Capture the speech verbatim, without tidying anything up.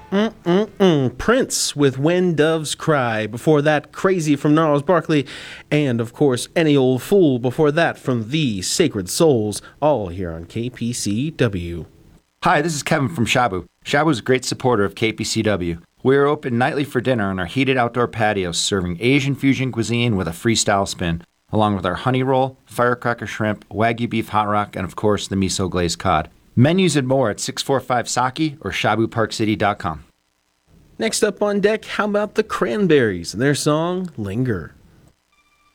Mm-mm-mm. Prince with When Doves Cry. Before that, Crazy from Gnarls Barkley. And, of course, Any Old Fool before that from The Sacred Souls. All here on K P C W. Hi, this is Kevin from Shabu. Shabu is a great supporter of K P C W. We are open nightly for dinner on our heated outdoor patio, serving Asian fusion cuisine with a freestyle spin, along with our honey roll, firecracker shrimp, wagyu beef hot rock, and of course the miso glazed cod. Menus and more at six four five Saki or shabu park city dot com. Next up on deck, how about the Cranberries and their song, Linger?